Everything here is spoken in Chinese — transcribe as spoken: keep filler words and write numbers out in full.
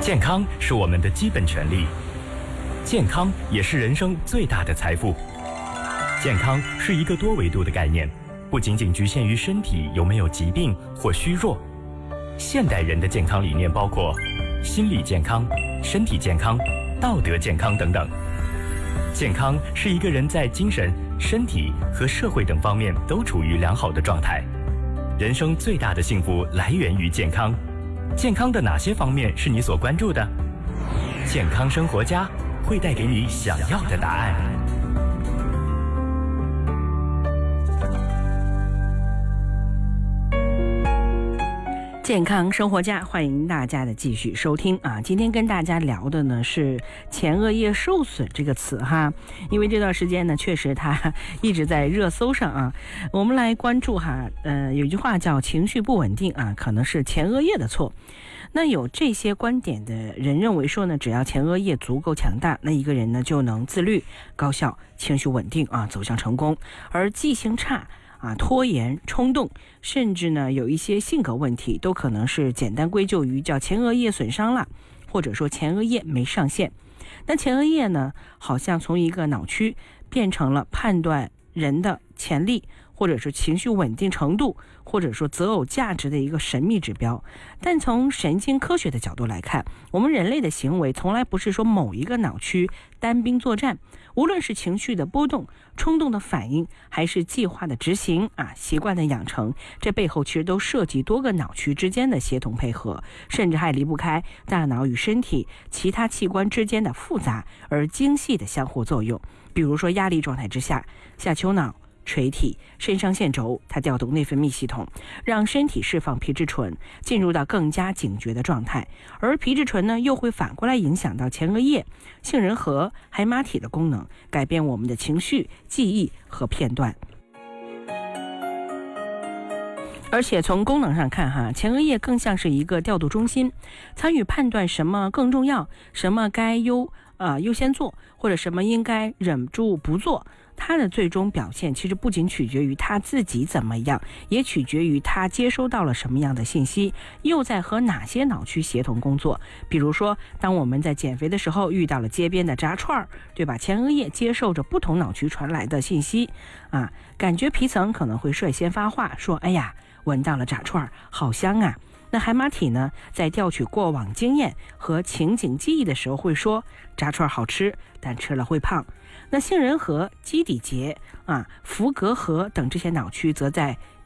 健康是我们的基本权利，健康也是人生最大的财富。健康是一个多维度的概念，不仅仅局限于身体有没有疾病或虚弱。现代人的健康理念包括心理健康、身体健康、道德健康等等。健康是一个人在精神、身体和社会等方面都处于良好的状态。人生最大的幸福来源于健康。健康的哪些方面是你所关注的？健康生活家会带给你想要的答案。 健康生活家，欢迎大家的继续收听啊！今天跟大家聊的呢是前额叶受损这个词哈，因为这段时间呢确实它一直在热搜上啊。我们来关注哈，呃，有一句话叫情绪不稳定啊，可能是前额叶的错。那有这些观点的人认为说呢，只要前额叶足够强大，那一个人呢就能自律、高效、情绪稳定啊，走向成功。而记性差啊，拖延、冲动，甚至呢有一些性格问题，都可能是简单归咎于叫前额叶损伤了，或者说前额叶没上线。那前额叶呢，好像从一个脑区变成了判断人的潜力，或者是情绪稳定程度，或者说择偶价值的一个神秘指标。但从神经科学的角度来看，我们人类的行为从来不是说某一个脑区单兵作战，无论是情绪的波动、冲动的反应，还是计划的执行啊、习惯的养成，这背后其实都涉及多个脑区之间的协同配合，甚至还离不开大脑与身体其他器官之间的复杂而精细的相互作用。比如说压力状态之下，下丘脑、垂体、肾上腺轴，它调动内分泌系统，让身体释放皮质醇，进入到更加警觉的状态。而皮质醇呢，又会反过来影响到前额叶、杏仁核、海马体的功能，改变我们的情绪、记忆和片段。而且从功能上看哈，前额叶更像是一个调度中心，参与判断什么更重要，什么该优呃优先做，或者什么应该忍住不做。它的最终表现其实不仅取决于他自己怎么样，也取决于他接收到了什么样的信息，又在和哪些脑区协同工作。比如说，当我们在减肥的时候遇到了街边的炸串儿，对吧？前额叶接受着不同脑区传来的信息啊，感觉皮层可能会率先发话说：“哎呀，闻到了炸串儿，好香啊！”那海马体呢，在调取过往经验和情景记忆的时候会说炸串好吃，但吃了会胖。那杏仁核、基底节啊、伏隔核等这些脑区则在